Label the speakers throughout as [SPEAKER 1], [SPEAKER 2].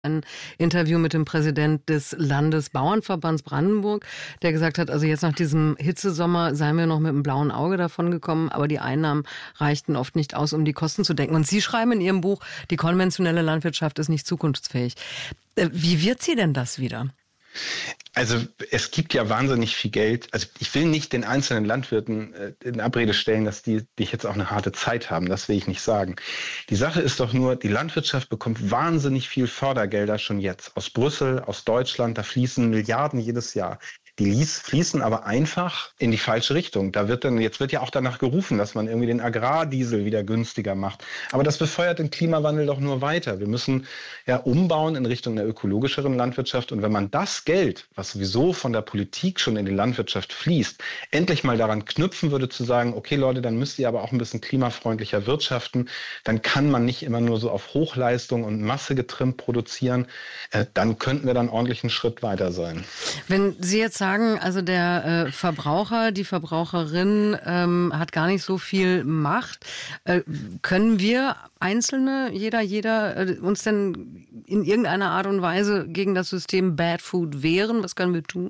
[SPEAKER 1] Ein Interview mit dem Präsident des Landesbauernverbands Brandenburg, der gesagt hat, also jetzt nach diesem Hitzesommer seien wir noch mit einem blauen Auge davon gekommen, aber die Einnahmen reichten oft nicht aus, um die Kosten zu decken. Und Sie schreiben in Ihrem Buch, die konventionelle Landwirtschaft ist nicht zukunftsfähig. Wie wird sie denn das wieder?
[SPEAKER 2] Also es gibt ja wahnsinnig viel Geld. Also ich will nicht den einzelnen Landwirten in Abrede stellen, dass die jetzt auch eine harte Zeit haben. Das will ich nicht sagen. Die Sache ist doch nur, die Landwirtschaft bekommt wahnsinnig viel Fördergelder schon jetzt. Aus Brüssel, aus Deutschland, da fließen Milliarden jedes Jahr. Die fließen aber einfach in die falsche Richtung. Jetzt wird ja auch danach gerufen, dass man irgendwie den Agrardiesel wieder günstiger macht. Aber das befeuert den Klimawandel doch nur weiter. Wir müssen ja umbauen in Richtung einer ökologischeren Landwirtschaft. Und wenn man das Geld, was sowieso von der Politik schon in die Landwirtschaft fließt, endlich mal daran knüpfen würde zu sagen, okay Leute, dann müsst ihr aber auch ein bisschen klimafreundlicher wirtschaften, dann kann man nicht immer nur so auf Hochleistung und Masse getrimmt produzieren, dann könnten wir dann ordentlich einen Schritt weiter sein.
[SPEAKER 1] Wenn Sie jetzt sagen, also der Verbraucher, die Verbraucherin hat gar nicht so viel Macht, können wir Einzelne, jeder uns denn in irgendeiner Art und Weise gegen das System Bad Food wehren? Was können wir tun?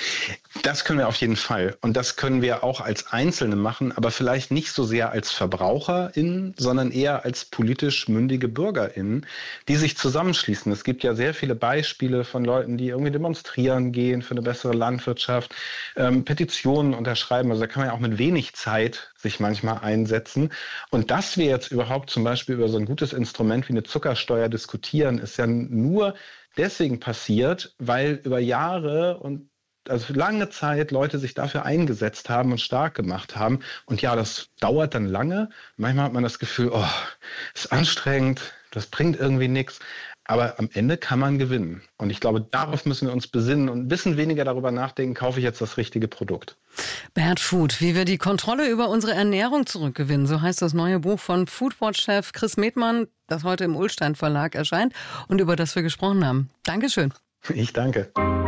[SPEAKER 2] Das können wir auf jeden Fall. Und das können wir auch als Einzelne machen, aber vielleicht nicht so sehr als VerbraucherInnen, sondern eher als politisch mündige BürgerInnen, die sich zusammenschließen. Es gibt ja sehr viele Beispiele von Leuten, die irgendwie demonstrieren gehen für eine bessere Landwirtschaft, Petitionen unterschreiben. Also da kann man ja auch mit wenig Zeit sich manchmal einsetzen. Und dass wir jetzt überhaupt zum Beispiel über so ein gutes Instrument wie eine Zuckersteuer diskutieren, ist ja nur deswegen passiert, weil über Jahre und also lange Zeit Leute sich dafür eingesetzt haben und stark gemacht haben. Und ja, das dauert dann lange. Manchmal hat man das Gefühl, oh, ist anstrengend, das bringt irgendwie nichts. Aber am Ende kann man gewinnen. Und ich glaube, darauf müssen wir uns besinnen und ein bisschen weniger darüber nachdenken, kaufe ich jetzt das richtige Produkt.
[SPEAKER 1] Bad Food, wie wir die Kontrolle über unsere Ernährung zurückgewinnen. So heißt das neue Buch von Foodwatch-Chef Chris Metmann, das heute im Ullstein Verlag erscheint und über das wir gesprochen haben. Dankeschön.
[SPEAKER 2] Ich danke.